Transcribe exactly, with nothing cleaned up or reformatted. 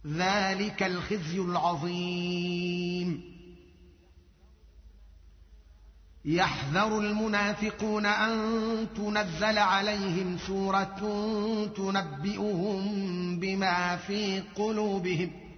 ذلك الخزي العظيم. يحذر المنافقون أن تنزل عليهم سورة تنبئهم بما في قلوبهم